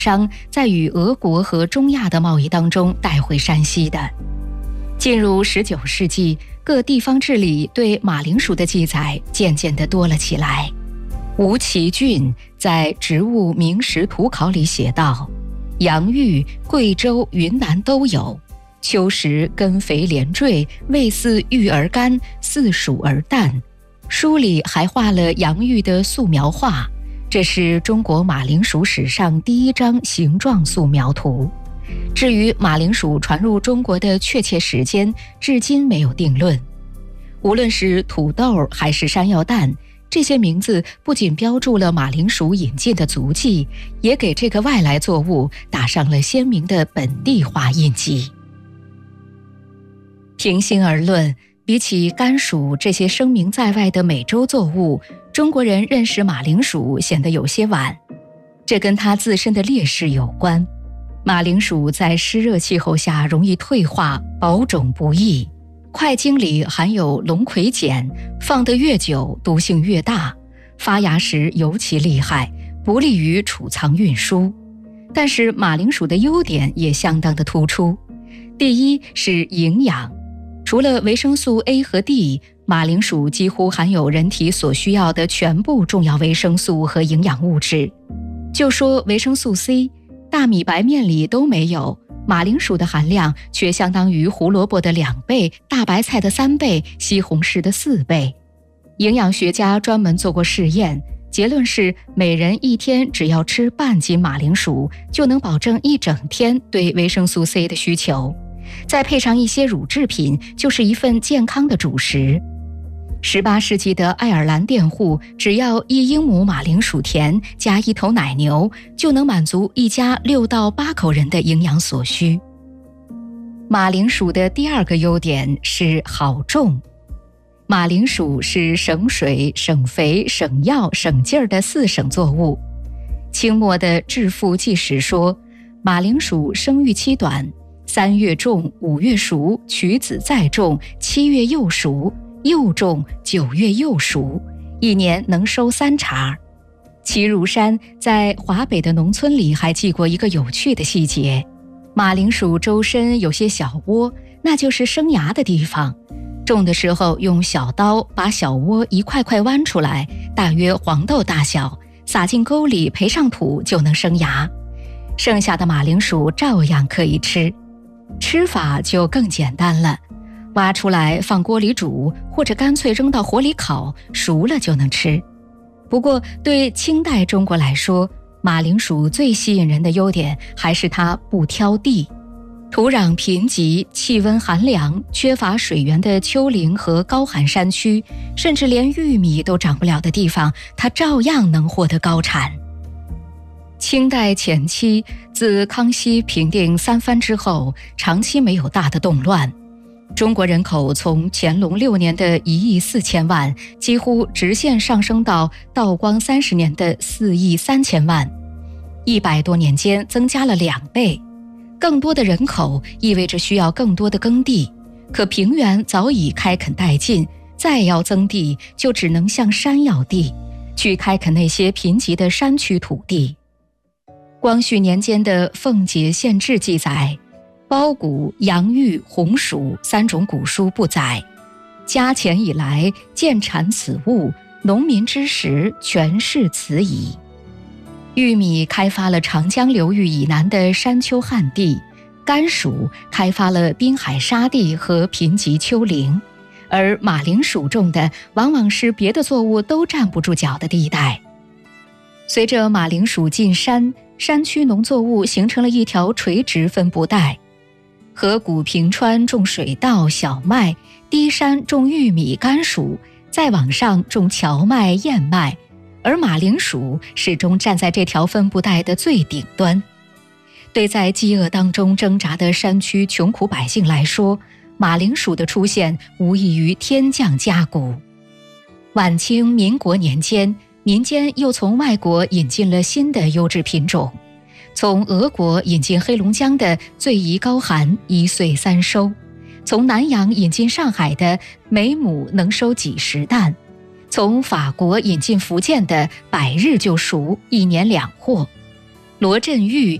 商在与俄国和中亚的贸易当中带回山西的。进入19世纪，各地方志里对马铃薯的记载渐渐地多了起来。吴其俊在《植物名实图考》里写道：洋芋、贵州、云南都有，秋时根肥连缀，味似芋而干，似薯而淡。书里还画了洋芋的素描画，这是中国马铃薯史上第一张形状素描图。至于马铃薯传入中国的确切时间，至今没有定论。无论是土豆还是山药蛋，这些名字不仅标注了马铃薯引进的足迹，也给这个外来作物打上了鲜明的本地化印记。平心而论，比起甘薯这些声名在外的美洲作物，中国人认识马铃薯显得有些晚，这跟它自身的劣势有关。马铃薯在湿热气候下容易退化，保种不易。块茎里含有龙葵碱，放得越久毒性越大，发芽时尤其厉害，不利于储藏运输。但是马铃薯的优点也相当的突出。第一是营养，除了维生素 A 和 D， 马铃薯几乎含有人体所需要的全部重要维生素和营养物质。就说维生素 C， 大米白面里都没有，马铃薯的含量却相当于胡萝卜的2倍，大白菜的3倍，西红柿的4倍。营养学家专门做过试验，结论是每人一天只要吃半斤马铃薯，就能保证一整天对维生素 C 的需求。再配上一些乳制品，就是一份健康的主食。18世纪的爱尔兰佃户只要1英亩马铃薯田加1头奶牛，就能满足一家6到8口人的营养所需。马铃薯的第二个优点是好种。马铃薯是省水、省肥、省药、省劲儿的4省作物。清末的《致富纪实》说，马铃薯生育期短，3月种，5月熟，取籽再种，7月又熟，又种，9月又熟，1年能收3茬。齐如山在华北的农村里还记过一个有趣的细节：马铃薯周身有些小窝，那就是生芽的地方。种的时候用小刀把小窝一块块剜出来，大约黄豆大小，撒进沟里培上土就能生芽。剩下的马铃薯照样可以吃。吃法就更简单了，挖出来放锅里煮，或者干脆扔到火里烤，熟了就能吃。不过对清代中国来说，马铃薯最吸引人的优点还是它不挑地。土壤贫瘠、气温寒凉、缺乏水源的丘陵和高寒山区，甚至连玉米都长不了的地方，它照样能获得高产。清代前期，自康熙平定三藩之后，长期没有大的动乱。中国人口从乾隆6年的1亿4千万，几乎直线上升到道光30年的4亿3千万，100多年间增加了2倍。更多的人口意味着需要更多的耕地，可平原早已开垦殆尽，再要增地就只能向山要地，去开垦那些贫瘠的山区土地。光绪年间的《奉节县志》记载，包谷、洋芋、红薯3种谷蔬不载。嘉前以来，见产此物，农民之食全是此矣。玉米开发了长江流域以南的山丘旱地，甘薯开发了滨海沙地和贫瘠丘陵，而马铃薯种的往往是别的作物都站不住脚的地带。随着马铃薯进山，山区农作物形成了一条垂直分布带。河谷平川种水稻、小麦，低山种玉米、甘薯，再往上种荞麦、燕麦，而马铃薯始终站在这条分布带的最顶端。对在饥饿当中挣扎的山区穷苦百姓来说，马铃薯的出现无异于天降佳谷。晚清民国年间，民间又从外国引进了新的优质品种，从俄国引进黑龙江的最宜高寒1岁3收，从南洋引进上海的每亩能收几十担，从法国引进福建的100日就熟，1年2获。 罗振玉